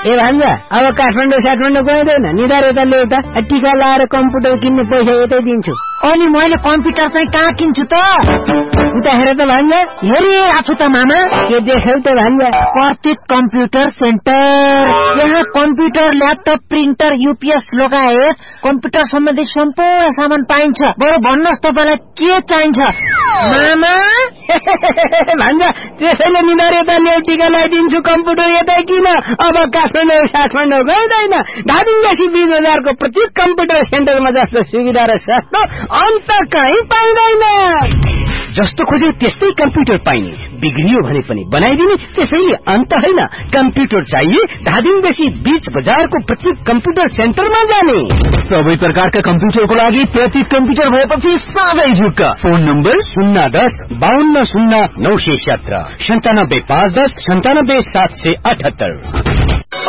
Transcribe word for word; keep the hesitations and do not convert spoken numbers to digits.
ए भान्जा अब काठमाडौँ साठमाडौँ गइँदैन निधार यता ल्याउता टिका लाएर कम्प्युटर किन्ने पैसा यतै दिन्छु। अनि मैले कम्प्युटर चाहिँ कहाँ किन्छु त? उता हेर त भान्जा। हेरिरहेको छु त मामा। के देख्यौ त भान्जा? प्रतीक कम्प्युटर सेन्टर। यहाँ कम्प्युटर ल्यापटप प्रिन्टर युपीएस लगायत कम्प्युटर सम्बन्धी सम्पूर्ण सामान पाइन्छ। बरु भन्नुहोस् तपाईँलाई के चाहिन्छ मामा? भान्जा त्यसैले निधार यता ल्याउ टिका लगाइदिन्छु कम्प्युटर यतै किन। अब काठमाडौँ साठमाडौँ गइँदैन। धादिङदेखि बीस हजारको प्रत्येक कम्प्युटर सेन्टरमा जस्तो सुविधा र सस्तो अन्त कहीँ पाइँदैन। जस्तो खोजे त्यस्तै कम्प्युटर पाइने, बिग्रियो भने पनि बनाइदिने, त्यसैले अन्त होइन। कम्प्युटर चाहिए धादिङदेखि बीच बजारको प्रत्येक कम्प्युटर सेन्टरमा जाने। सबै प्रकारका कम्प्युटरको लागि प्रत्येक कम्प्युटर भएपछि साझै झुक्क। फोन नम्बर शून्य दस बाहन्न शून्य नौ सय सत्र सन्तानब्बे पाँच दस सन्तानब्बे सात सय अठहत्तर।